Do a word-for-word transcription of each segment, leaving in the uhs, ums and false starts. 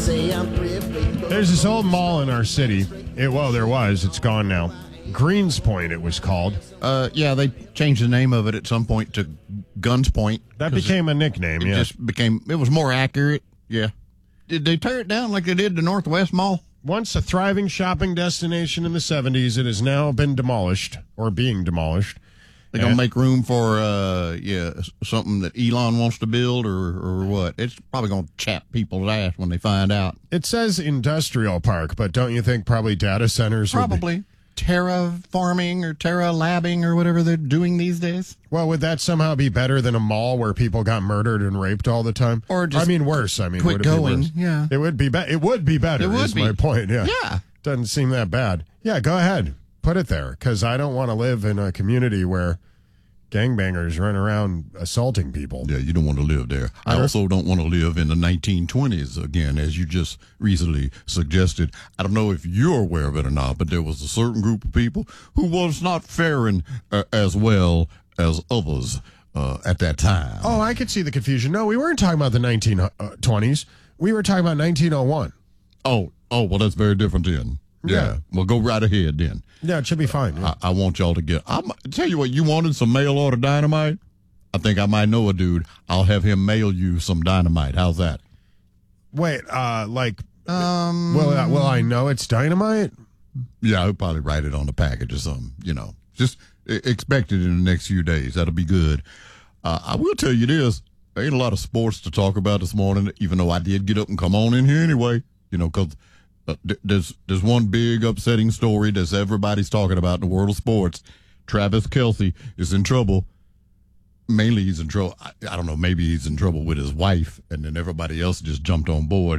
There's this old mall in our city. It, well, there was. It's gone now. Greens Point, it was called. Uh, yeah, they changed the name of it at some point to Guns Point. That became a nickname, it yeah. just became, it was more accurate, yeah. Did they tear it down like they did the Northwest Mall? Once a thriving shopping destination in the seventies, it has now been demolished, or being demolished. They're going to make room for, uh, yeah, something that Elon wants to build or, or what? It's probably going to chap people's ass when they find out. It says industrial park, but don't you think probably data centers Probably. Terraforming or Terra Labbing or whatever they're doing these days. Well, would that somehow be better than a mall where people got murdered and raped all the time? Or just I mean, worse. I mean, quit would it going. Be worse? Yeah, it would be. Be- it would be better. It would is be. my point. Yeah, yeah. Doesn't seem that bad. Yeah, go ahead, put it there, because I don't want to live in a community where gangbangers run around assaulting people. Yeah, you don't want to live there. I also don't want to live in the nineteen twenties again, as you just recently suggested. I don't know if you're aware of it or not, but there was a certain group of people who was not faring uh, as well as others uh, at that time. Oh, I could see the confusion. No, we weren't talking about the nineteen twenties. We were talking about nineteen oh one. Oh, oh, well, that's very different then. Yeah. Yeah. Well, go right ahead then. Yeah, it should be fine. Yeah. I, I want y'all to get. I'm tell you what. You wanted some mail order dynamite? I think I might know a dude. I'll have him mail you some dynamite. How's that? Wait, uh, like, Um. well, uh, well, I know it's dynamite. Yeah, I'll probably write it on the package or something. You know, just e- expect it in the next few days. That'll be good. Uh, I will tell you this. There ain't a lot of sports to talk about this morning, even though I did get up and come on in here anyway. You know, because uh, th- there's there's one big upsetting story that everybody's talking about in the world of sports. Travis Kelce is in trouble. Mainly he's in trouble. I, I don't know, maybe he's in trouble with his wife, and then everybody else just jumped on board.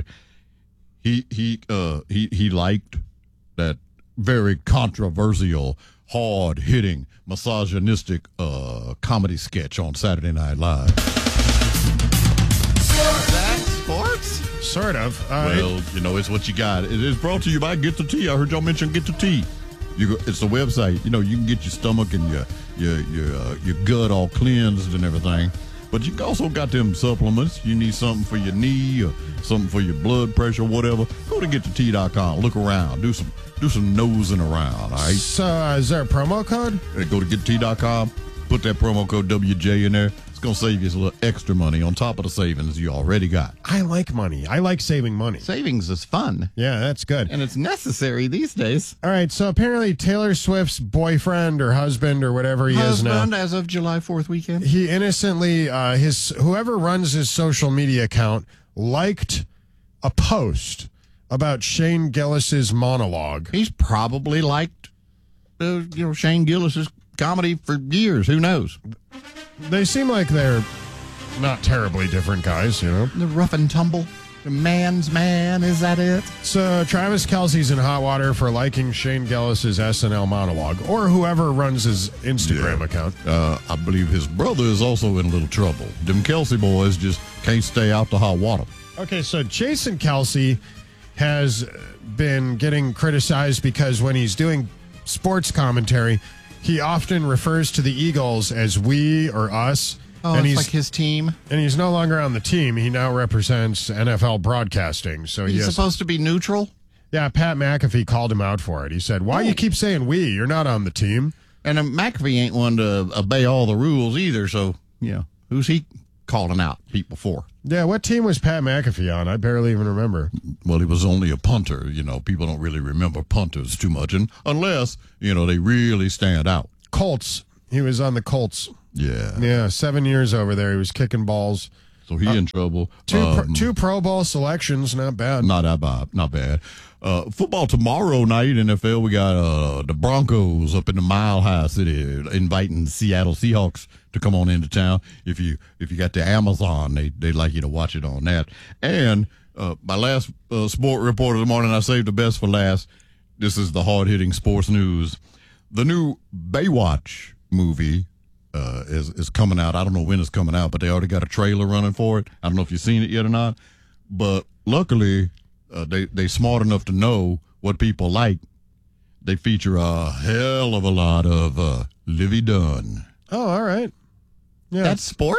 He he uh he he liked that very controversial, hard-hitting, misogynistic uh comedy sketch on Saturday Night Live. That sports? Sort of. Uh, Well, you know, it's what you got. It is brought to you by Get the Tea. I heard y'all mention Get the Tea. You, go- it's a website. You know, you can get your stomach and your your your uh, your gut all cleansed and everything. But you also got them supplements. You need something for your knee or something for your blood pressure, whatever. Go to get the tea dot com. Look around. Do some do some nosing around. All right. So, uh, is there a promo code? Uh, Go to get the tea dot com. Put that promo code W J in there. It's going to save you a little extra money on top of the savings you already got. I like money. I like saving money. Savings is fun. Yeah, that's good. And it's necessary these days. All right, so apparently Taylor Swift's boyfriend or husband or whatever he Husband is now, as of July fourth weekend. he innocently, uh, his whoever runs his social media account liked a post about Shane Gillis's monologue. He's probably liked, uh, you know, Shane Gillis's comedy for years. Who knows? They seem like they're not terribly different guys, you know. The rough and tumble. The man's man, is that it? So Travis Kelce's in hot water for liking Shane Gillis's S N L monologue, or whoever runs his Instagram Yeah. account. Uh, I believe his brother is also in a little trouble. Them Kelsey boys just can't stay out the hot water. Okay, so Jason Kelce has been getting criticized because when he's doing sports commentary, he often refers to the Eagles as we or us. Oh, and it's he's like his team. and he's no longer on the team. He now represents N F L broadcasting. So he He's has, supposed to be neutral. yeah, Pat McAfee called him out for it. He said, "Why Oh. you keep saying we? You're not on the team." And uh, McAfee ain't one to obey all the rules either. So, yeah, who's he calling out people for? Yeah, what team was Pat McAfee on? I barely even remember. Well, he was only a punter. You know, people don't really remember punters too much, and unless, you know, they really stand out. Colts. He was on the Colts. Yeah. Yeah, seven years over there. He was kicking balls. So he in trouble. Two Um, pro, two Pro Bowl selections, not bad. Not that bad. Not bad. Uh, football tomorrow night, N F L, we got uh, the Broncos up in the Mile High City inviting the Seattle Seahawks to come on into town. If you if you got the Amazon, they, they'd like you to watch it on that. And uh, my last uh, sport report of the morning, I saved the best for last. This is the hard-hitting sports news. The new Baywatch movie uh, is is coming out. I don't know when it's coming out, but they already got a trailer running for it. I don't know if you've seen it yet or not. But luckily, uh, they they smart enough to know what people like. They feature a hell of a lot of uh, Livy Dunn. Oh, all right. Yeah, That's sports?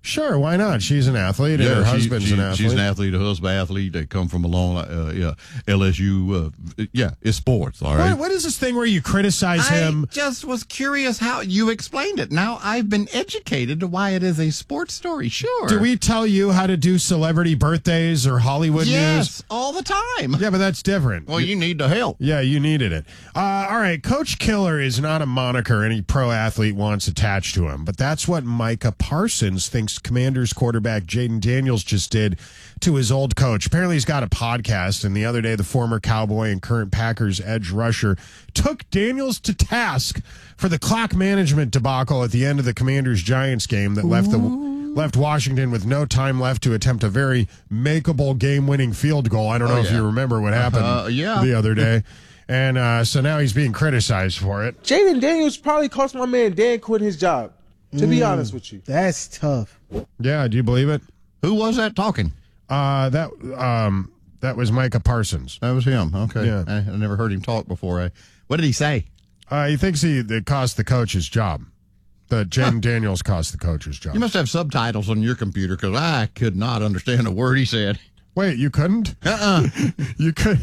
Sure, why not? She's an athlete, and her she- husband's she- an athlete. She's an athlete, a husband athlete. They come from a long, uh, yeah, L S U. Uh, yeah, it's sports, all right? What, what is this thing where you criticize him? I just was curious how you explained it. Now I've been educated to why it is a sports story. Sure. Do we tell you how to do celebrity birthdays or Hollywood Yes, news? all the time. Yeah, but that's different. Well, you need the help. Yeah, you needed it. Uh, all right, Coach Killer is not a moniker any pro athlete wants attached to him, but that's what Micah Parsons thinks Commanders quarterback Jaden Daniels just did to his old coach. Apparently, he's got a podcast, and the other day, the former Cowboy and current Packers edge rusher took Daniels to task for the clock management debacle at the end of the Commanders-Giants game that left the left Washington with no time left to attempt a very makeable game-winning field goal. I don't know Oh, if yeah. you remember what happened Uh, yeah. the other day. And uh, so now he's being criticized for it. Jaden Daniels probably cost my man Dan quitting his job, to be honest with you. That's tough. Yeah, do you believe it? Who was that talking? Uh, that um, that was Micah Parsons. That was him. Okay. Yeah. I, I never heard him talk before. I, what did he say? Uh, he thinks he it cost the coach his job. That Jaden Daniels cost the coach his job. You must have subtitles on your computer because I could not understand a word he said. Wait, you couldn't? Uh-uh. You could.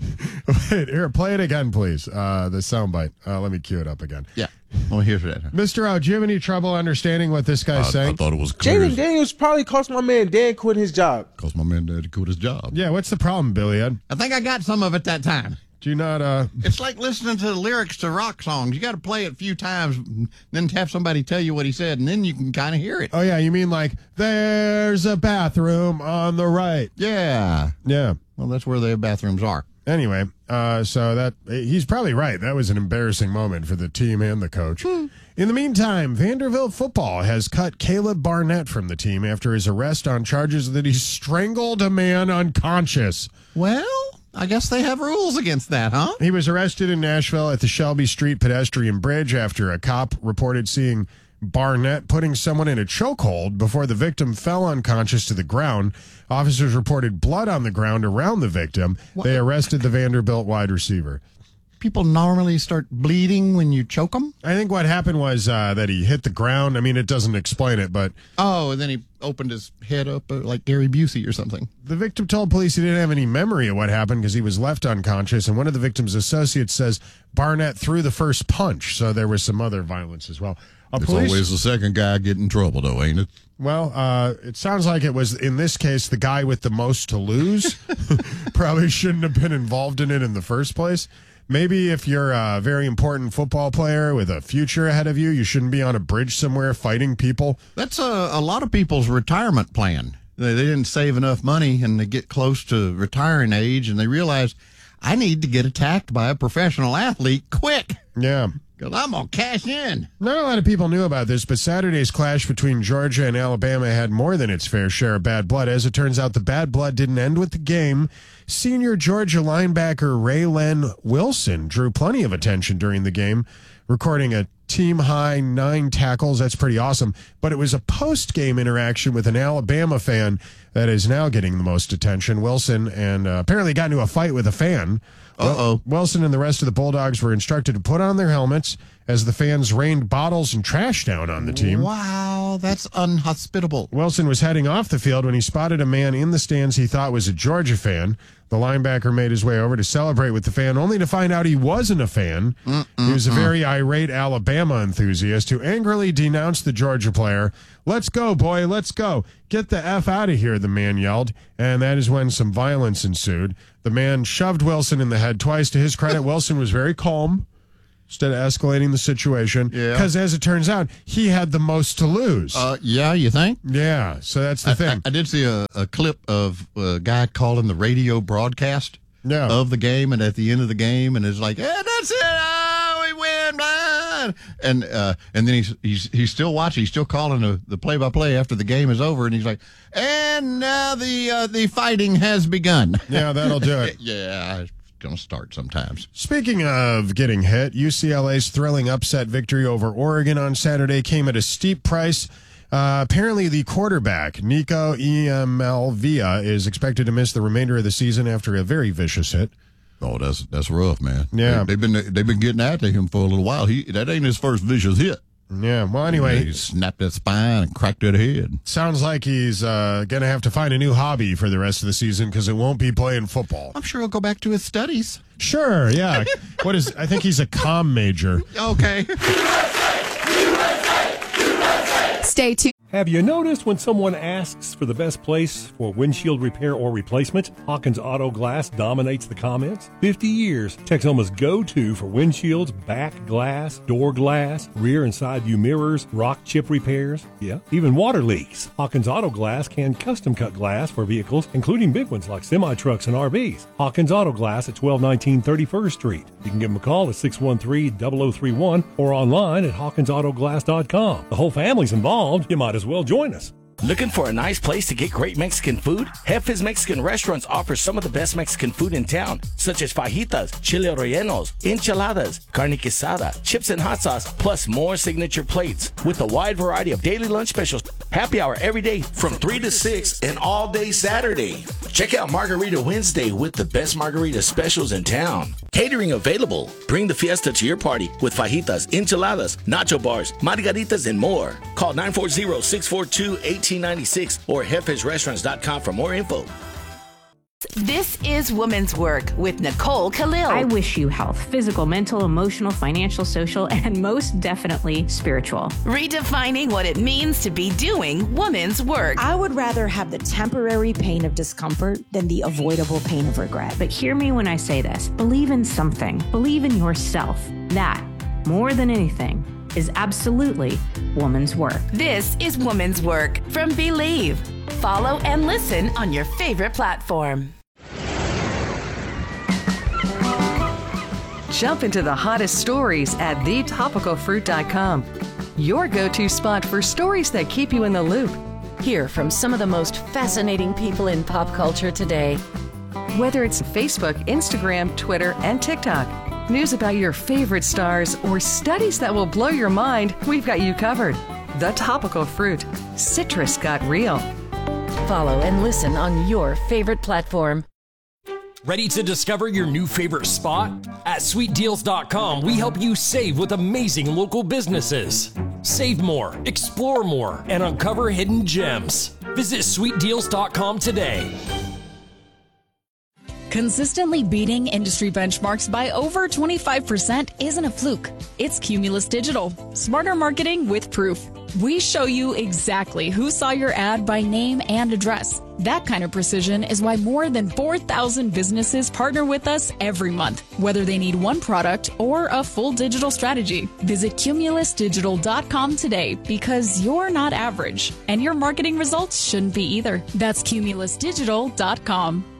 Wait, here, play it again, please. Uh, the soundbite. Uh, let me cue it up again. Yeah. Well, here's that. Mister O, do you have any trouble understanding what this guy's I, I saying? thought it was clear Jaden Daniels probably cost my man Dan quitting his job. because my man did quit his job. Yeah, what's the problem, Billy Ed? I think I got some of it that time. Do you not, uh, It's like listening to the lyrics to rock songs. You got to play it a few times, then have somebody tell you what he said, and then you can kind of hear it. oh yeah, you mean like, there's a bathroom on the right. Yeah. Yeah. Well, that's where the bathrooms are. Anyway, uh, so that he's probably right. That was an embarrassing moment for the team and the coach. In the meantime, Vanderbilt football has cut Caleb Barnett from the team after his arrest on charges that he strangled a man unconscious. Well, I guess they have rules against that, huh? He was arrested in Nashville at the Shelby Street pedestrian bridge after a cop reported seeing Barnett putting someone in a chokehold before the victim fell unconscious to the ground. Officers reported blood on the ground around the victim. They arrested the Vanderbilt wide receiver. People normally start bleeding when you choke them. I think what happened was uh, that he hit the ground. I mean, it doesn't explain it, but Oh, and then he opened his head up uh, like Gary Busey or something. the victim told police he didn't have any memory of what happened because he was left unconscious. And one of the victim's associates says Barnett threw the first punch. So there was some other violence as well. A It's police- always the second guy getting in trouble, though, ain't it? Well, uh, it sounds like it was, in this case, the guy with the most to lose. Probably shouldn't have been involved in it in the first place. Maybe if you're a very important football player with a future ahead of you, you shouldn't be on a bridge somewhere fighting people. That's a, a lot of people's retirement plan. They, they didn't save enough money, and they get close to retiring age, and they realize, I need to get attacked by a professional athlete quick Yeah. because I'm going to cash in. Not a lot of people knew about this, but Saturday's clash between Georgia and Alabama had more than its fair share of bad blood. As it turns out, the bad blood didn't end with the game. Senior Georgia linebacker Raylen Wilson drew plenty of attention during the game, recording a team-high nine tackles. That's pretty awesome. But it was a post-game interaction with an Alabama fan that is now getting the most attention. Wilson and uh, apparently got into a fight with a fan. Uh-oh. Wilson and the rest of the Bulldogs were instructed to put on their helmets as the fans rained bottles and trash down on the team. Wow, that's unhospitable. Wilson was heading off the field when he spotted a man in the stands he thought was a Georgia fan. The linebacker made his way over to celebrate with the fan, only to find out he wasn't a fan. Mm-mm-mm. He was a very irate Alabama enthusiast who angrily denounced the Georgia player. "Let's go, boy, let's go. Get the F out of here," the man yelled. And that is when some violence ensued. The man shoved Wilson in the head twice. To his credit, Wilson was very calm instead of escalating the situation. Yeah. Because as it turns out, he had the most to lose. Uh, yeah, you think? Yeah, so that's the I, thing. I, I did see a, a clip of a guy calling the radio broadcast Yeah. of the game, and at the end of the game, and it's like, "Yeah, that's it, oh, we win, man!" And uh, and then he's he's he's still watching, he's still calling the, the play-by-play after the game is over, and he's like, "And now the uh, the fighting has begun." Yeah, that'll do it. Yeah, it's gonna start sometimes. Speaking of getting hit, U C L A's thrilling upset victory over Oregon on Saturday came at a steep price. Uh, apparently, the quarterback, Nico Iamaleava, is expected to miss the remainder of the season after a very vicious hit. Oh, that's that's rough, man. Yeah. they, have been they've been getting after him for a little while. He that ain't his first vicious hit. Yeah, well, anyway. He snapped that spine and cracked that head. Sounds like he's uh, going to have to find a new hobby for the rest of the season because it won't be playing football. I'm sure he'll go back to his studies. Sure, yeah. What is, I think he's a comm major. Okay. Stay tuned. Have you noticed when someone asks for the best place for windshield repair or replacement, Hawkins Auto Glass dominates the comments? fifty years, Texoma's go-to for windshields, back glass, door glass, rear and side view mirrors, rock chip repairs, yeah, even water leaks. Hawkins Auto Glass can custom cut glass for vehicles, including big ones like semi-trucks and R Vs. Hawkins Auto Glass at twelve nineteen thirty-first Street. You can give them a call at six one three, zero zero three one or online at hawkins auto glass dot com. The whole family's involved. You might as well join us. Looking for a nice place to get great Mexican food? Jefe's Mexican Restaurants offers some of the best Mexican food in town, such as fajitas, chile rellenos, enchiladas, carne quesada, chips and hot sauce, plus more signature plates. With a wide variety of daily lunch specials, happy hour every day from three to six and all day Saturday. Check out Margarita Wednesday with the best margarita specials in town. Catering available. Bring the fiesta to your party with fajitas, enchiladas, nacho bars, margaritas, and more. Call nine four zero, six four two, one eight nine six or jefes restaurants dot com for more info. This is Woman's Work with Nicole Khalil. I wish you health, physical, mental, emotional, financial, social, and most definitely spiritual. Redefining what it means to be doing woman's work. I would rather have the temporary pain of discomfort than the avoidable pain of regret. But hear me when I say this. Believe in something. Believe in yourself. That, more than anything, is absolutely woman's work. This is Woman's Work from Believe. Follow and listen on your favorite platform. Jump into the hottest stories at the topical fruit dot com. Your go-to spot for stories that keep you in the loop. Hear from some of the most fascinating people in pop culture today. Whether it's Facebook, Instagram, Twitter, and TikTok, news about your favorite stars, or studies that will blow your mind, we've got you covered. The Topical Fruit. Citrus got real. Follow and listen on your favorite platform. Ready to discover your new favorite spot? At sweet deals dot com, we help you save with amazing local businesses. Save more, explore more, and uncover hidden gems. Visit sweet deals dot com today. Consistently beating industry benchmarks by over twenty-five percent isn't a fluke. It's Cumulus Digital. Smarter marketing with proof. We show you exactly who saw your ad by name and address. That kind of precision is why more than four thousand businesses partner with us every month, whether they need one product or a full digital strategy. Visit cumulus digital dot com today because you're not average, and your marketing results shouldn't be either. That's cumulus digital dot com.